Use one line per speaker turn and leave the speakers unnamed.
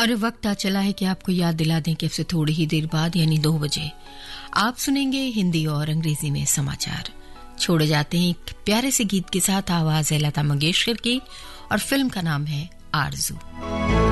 और वक्त आ चला है कि आपको याद दिला दें कि अब से थोड़ी ही देर बाद यानी 2 बजे आप सुनेंगे हिंदी और अंग्रेजी में समाचार। छोड़े जाते हैं एक प्यारे से गीत के साथ। आवाज है लता मंगेशकर की और फिल्म का नाम है आरज़ू।